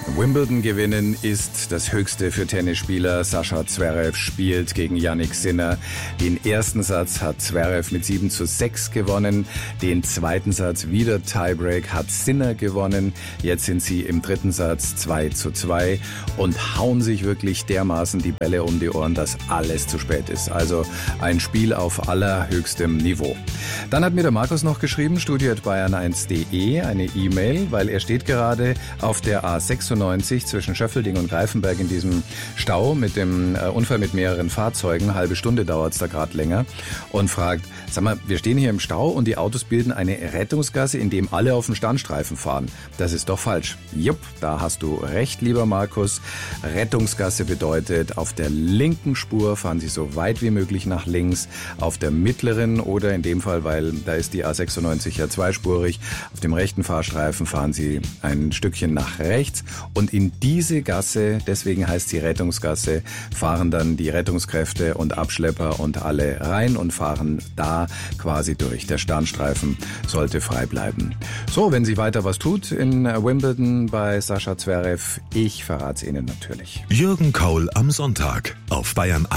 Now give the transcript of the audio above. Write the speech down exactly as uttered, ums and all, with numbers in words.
Wimbledon gewinnen ist das Höchste für Tennisspieler. Sascha Zverev spielt gegen Jannik Sinner. Den ersten Satz hat Zverev mit sieben zu sechs gewonnen. Den zweiten Satz, wieder Tiebreak, hat Sinner gewonnen. Jetzt sind sie im dritten Satz zwei zu zwei und hauen sich wirklich dermaßen die Bälle um die Ohren, dass alles zu spät ist. Also ein Spiel auf allerhöchstem Niveau. Dann hat mir der Markus noch geschrieben, studio at bayern eins punkt de, eine E-Mail, weil er steht gerade auf der A sechsundneunzig zwischen Schöffelding und Greifenberg in diesem Stau mit dem äh, Unfall mit mehreren Fahrzeugen. Halbe Stunde dauert es da gerade länger. Und fragt, sag mal, wir stehen hier im Stau und die Autos bilden eine Rettungsgasse, in dem alle auf dem Standstreifen fahren. Das ist doch falsch. Jupp, da hast du recht, lieber Markus. Rettungsgasse bedeutet, auf der linken Spur fahren Sie so weit wie möglich nach links. Auf der mittleren oder in dem Fall, weil da ist die A sechsundneunzig ja zweispurig, auf dem rechten Fahrstreifen fahren Sie ein Stückchen nach rechts. Und in diese Gasse, deswegen heißt sie Rettungsgasse, fahren dann die Rettungskräfte und Abschlepper und alle rein und fahren da quasi durch. Der Standstreifen sollte frei bleiben. So, wenn sich weiter was tut in Wimbledon bei Sascha Zverev, ich verrate es Ihnen natürlich. Jürgen Kaul am Sonntag auf Bayern